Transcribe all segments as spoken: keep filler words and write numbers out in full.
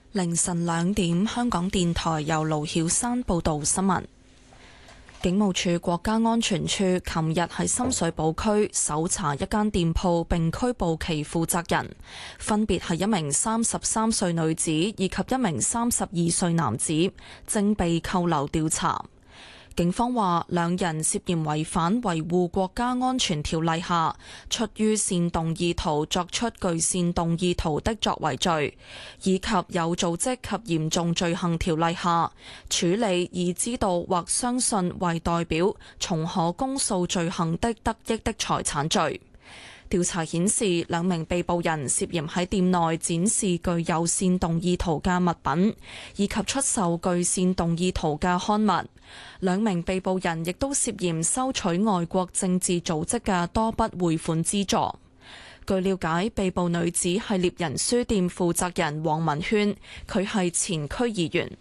凌晨兩點，香港電台由盧曉山報道新聞。警務處國家安全處琴日喺深水埗區搜查一間店鋪，並拘捕其負責人，分別係一名三十三歲女子以及一名三十二歲男子，正被扣留調查。警方話，兩人涉嫌違反維護國家安全條例下出於煽動意圖作出具煽動意圖的作為罪，以及有組織及嚴重罪行條例下處理已知道或相信為代表從可公訴罪行的得益的財產罪。調查顯示，兩名被捕人涉嫌喺店內展示具有煽動意圖嘅物品，以及出售具煽動意圖嘅刊物。兩名被捕人亦都涉嫌收取外國政治組織嘅多筆匯款資助。據了解，被捕女子係獵人書店負責人黃文軒，佢係前區議員。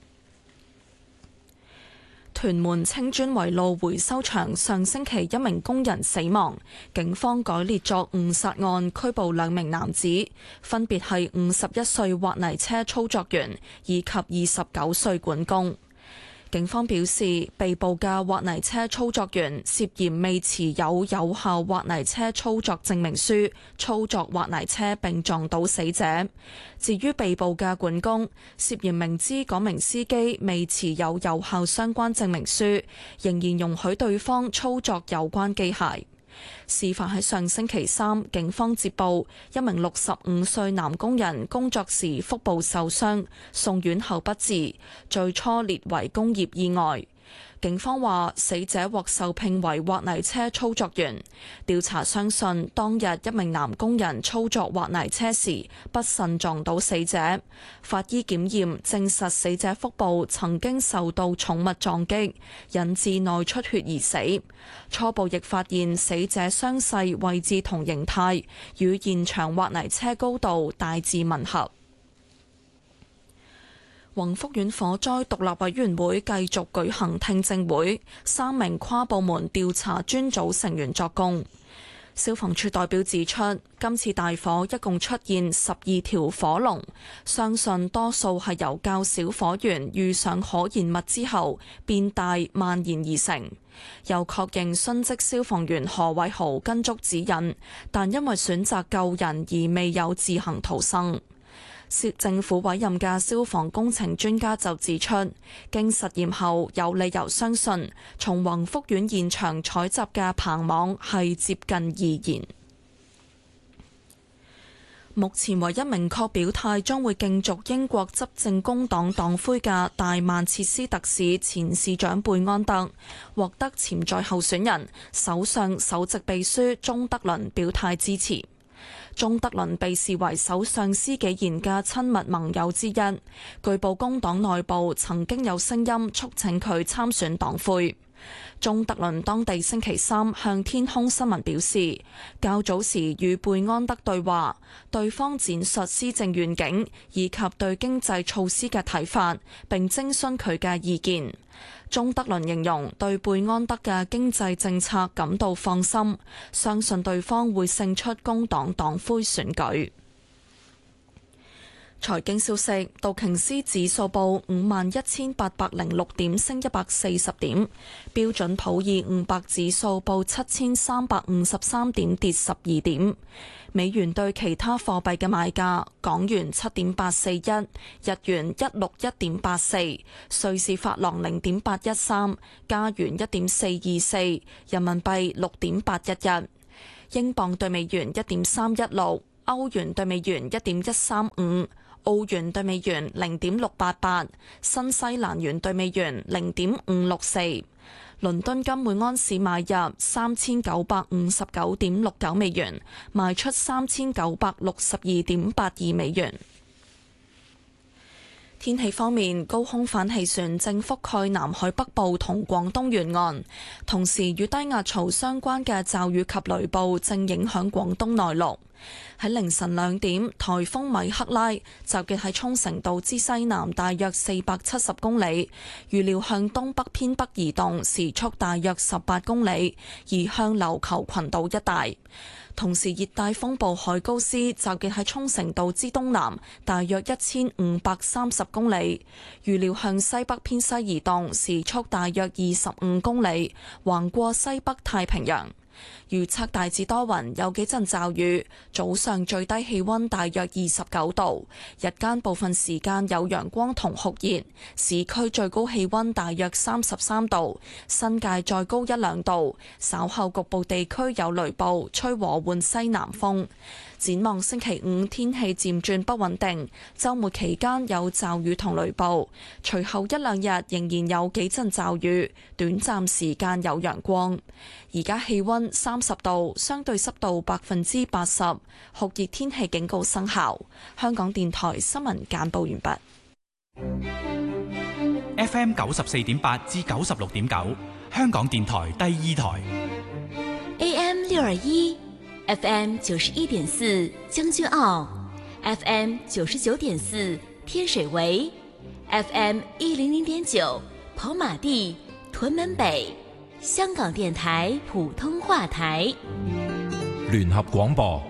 屯門青磚圍路回收場上星期一名工人死亡，警方改列作誤殺案，拘捕兩名男子，分別係五十一歲挖泥車操作員以及二十九歲管工。警方表示，被捕嘅挖泥車操作員涉嫌未持有有效挖泥車操作證明書，操作挖泥車並撞倒死者。至於被捕嘅管工，涉嫌明知嗰名司機未持有有效相關證明書，仍然容許對方操作有關機械。事發喺上星期三，警方接報一名六十五歲男工人工作時腹部受傷，送院後不治，最初列為工業意外。警方話，死者獲受聘為挖泥車操作員。調查相信，當日一名男工人操作挖泥車時不慎撞到死者。法醫檢驗證實死者腹部曾經受到重物撞擊，引致內出血而死。初步亦發現死者傷勢位置同形態與現場挖泥車高度大致吻合。宏福苑火災獨立委員會繼續舉行聽證會，三名跨部門調查專組成員作供。消防處代表指出，今次大火一共出現十二條火龍，相信多數係由較小火源遇上可燃物之後變大蔓延而成。又確認殉職消防員何偉豪跟足指引，但因為選擇救人而未有自行逃生。政府委任嘅消防工程專家就指出，經實驗後有理由相信，從宏福苑現場採集嘅棚網係接近易燃。目前唯一明確表態將會競逐英國執政工黨黨魁嘅大曼徹斯特市前市長貝安德，獲得潛在候選人首相首席秘書鍾德倫表態支持。鍾德倫被視為首相施紀賢嘅親密盟友之一，據報工黨內部曾經有聲音促請佢參選黨魁。鍾德倫當地星期三向天空新聞表示，較早時與貝安德對話，對方展述施政願景以及對經濟措施嘅睇法，並徵詢佢嘅意見。鍾德倫形容對貝安德嘅經濟政策感到放心，相信對方會勝出工黨黨魁選舉。財經消息，道瓊斯指數報五萬一千八百零六點，升一百四十點；標準普爾五百指數報七千三百五十三點，跌十二點。美元對其他貨幣嘅賣價：港元七點八四一，日元一六一點八四，瑞士法郎零點八一三，加元一點四二四，人民幣六點八一一，英鎊對美元一點三一六，歐元對美元一點一三五。澳元對美元零點六八八，新西蘭元對美元零點五六四。倫敦金每安士買入三千九百五十九點六九美元，賣出三千九百六十二點八二美元。天氣方面，高空反氣旋正覆蓋南海北部同廣東沿岸，同時與低壓槽相關嘅驟雨及雷暴正影響廣東內陸。 喺凌晨兩點，颱風米克拉集結喺沖繩島之西南大約四百七十公里，預料向東北偏北移動，時速大約十八公里，移向琉球群島一帶。同時，熱帶風暴海高斯集結喺沖繩島之東南大約一千五百三十公里，預料向西北偏西移動，時速大約二十五公里，橫過西北太平洋。預測大致多雲，有幾陣驟雨。早上最低氣溫大約二十九度，日間部分時間有陽光同酷熱。市區最高氣溫大約三十三度，新界再高一兩度。稍後局部地區有雷暴，吹和緩西南風。展望星期五天氣漸轉不穩定，週末期間有驟雨同雷暴，隨後一兩日仍然有幾陣驟雨，短暫時間有陽光。而家氣溫三十度，相對濕度百分之八十，酷熱天氣警告生效。香港電台新聞簡報完畢。 F M 九十四點八至九十六點九，香港電台第二台。 A M 六二一。F M 九十一點四將軍澳 ，F M 九十九點四天水圍 ，F M 一零零點九跑馬地屯門北，香港電台普通話台。 聯合廣播。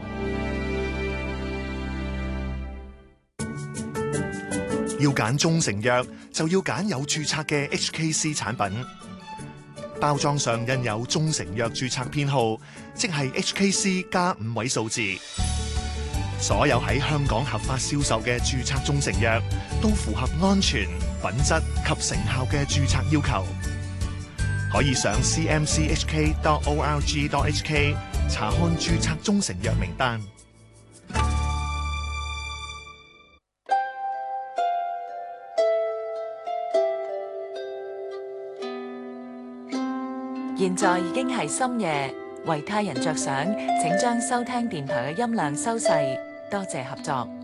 要揀中成藥，就要揀有註冊嘅 H K C 產品。包裝上印有中成藥註冊編號，即係 H K C 加五位數字。所有喺香港合法銷售嘅註冊中成藥都符合安全、品質及成效嘅註冊要求。可以上 c m c h k dot org dot h k 查看註冊中成藥名單。 現在已經係深夜，為他人着想，請將收聽電台嘅音量收細，多謝合作。